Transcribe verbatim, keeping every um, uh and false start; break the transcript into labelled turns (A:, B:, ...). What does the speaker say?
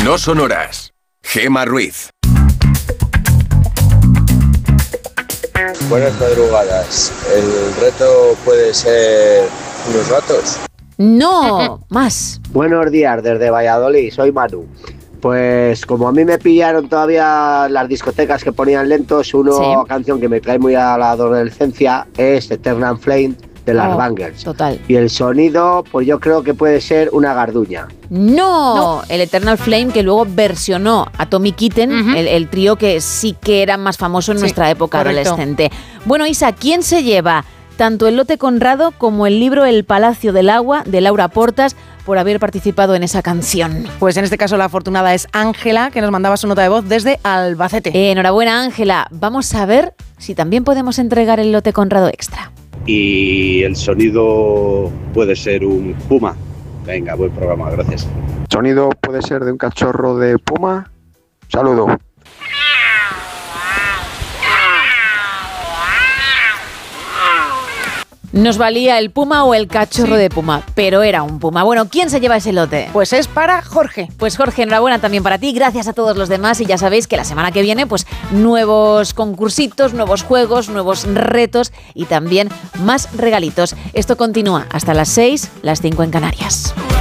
A: No sonoras. Gemma Ruiz.
B: Buenas madrugadas. ¿El reto puede ser unos ratos?
C: No, más.
D: Buenos días desde Valladolid, soy Manu. Pues como a mí me pillaron todavía las discotecas que ponían lentos, una
C: Sí.
D: canción que me trae muy a la adolescencia es Eternal Flame de las
C: Oh,
D: Bangers.
C: total.
D: Y el sonido, pues yo creo que puede ser una garduña.
C: No, el Eternal Flame que luego versionó a Tommy Kitten,
E: Ujú.
C: el, el trío que sí que era más famoso en
E: Sí,
C: nuestra época
E: correcto.
C: adolescente. Bueno, Isa, ¿quién se lleva tanto el lote Conrado como el libro El Palacio del Agua de Laura Portas por haber participado en esa canción?
E: Pues en este caso la afortunada es Ángela, que nos mandaba su nota de voz desde Albacete.
C: Eh, enhorabuena, Ángela. Vamos a ver si también podemos entregar el lote Conrado extra.
F: Y el sonido puede ser un puma. Venga, buen programa, gracias.
G: ¿Sonido puede ser de un cachorro de puma? Saludo.
C: Nos valía el puma o el cachorro
E: Sí.
C: de puma, pero era un puma. Bueno, ¿quién se lleva ese lote?
E: Pues es para Jorge.
C: Pues Jorge, enhorabuena también para ti, gracias a todos los demás y ya sabéis que la semana que viene pues nuevos concursitos, nuevos juegos, nuevos retos y también más regalitos. Esto continúa hasta las seis, las cinco en Canarias.